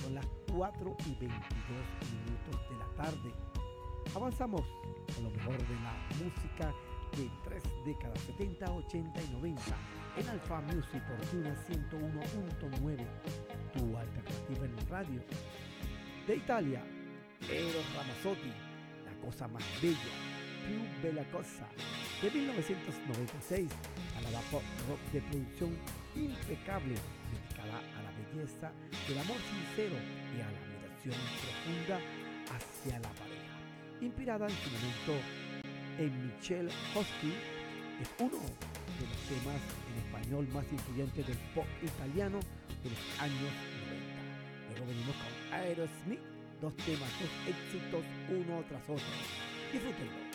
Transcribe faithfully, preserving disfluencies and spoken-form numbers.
Son las cuatro y veintidós minutos de la tarde. Avanzamos con lo mejor de la música de tres décadas, setenta, ochenta y noventa, en Alfa Music Fortuna ciento uno punto nueve, tu alternativa en radio. De Italia, Eros Ramazzotti, La cosa más bella, Più bella cosa, de mil novecientos noventa y seis, balada pop rock de producción impecable, dedicada a la belleza del amor sincero y a la admiración profunda hacia la pareja. Inspirada en su momento en Michel Hosky, es uno de los temas en español más influyentes del pop italiano de los años noventa. Luego venimos con Aerosmith, dos temas, dos éxitos uno tras otro. Disfrútenlo.